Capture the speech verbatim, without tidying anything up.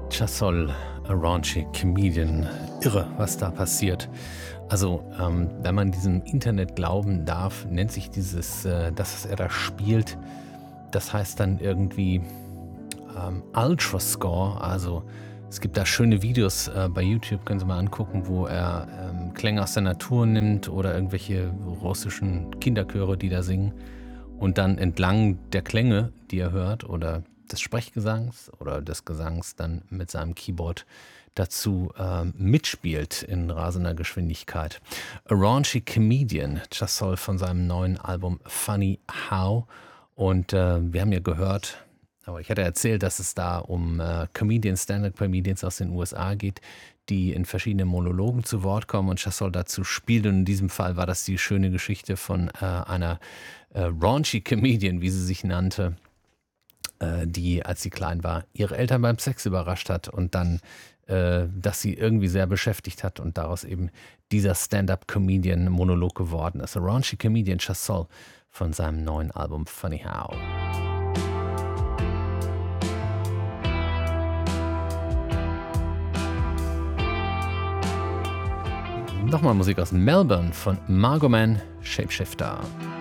Chasol, a raunchy Comedian. Irre, was da passiert. Also, ähm, wenn man diesem Internet glauben darf, nennt sich dieses, äh, das, was er da spielt, das heißt dann irgendwie ähm, Ultrascore. Also, es gibt da schöne Videos äh, bei YouTube, können Sie mal angucken, wo er ähm, Klänge aus der Natur nimmt oder irgendwelche russischen Kinderchöre, die da singen. Und dann entlang der Klänge, die er hört, oder des Sprechgesangs oder des Gesangs dann mit seinem Keyboard dazu ähm, mitspielt in rasender Geschwindigkeit. A Raunchy Comedian, Chasol von seinem neuen Album Funny How. Und äh, wir haben ja gehört, aber ich hatte erzählt, dass es da um äh, Comedians, Stand-up-Comedians aus den U S A geht, die in verschiedenen Monologen zu Wort kommen und Chasol dazu spielt. Und in diesem Fall war das die schöne Geschichte von äh, einer äh, raunchy Comedian, wie sie sich nannte, äh, die, als sie klein war, ihre Eltern beim Sex überrascht hat und dann äh, das sie irgendwie sehr beschäftigt hat und daraus eben dieser Stand-up-Comedian-Monolog geworden ist. A raunchy Comedian, Chasol von seinem neuen Album Funny How. Nochmal Musik aus Melbourne von Margot Man, Shapeshifter.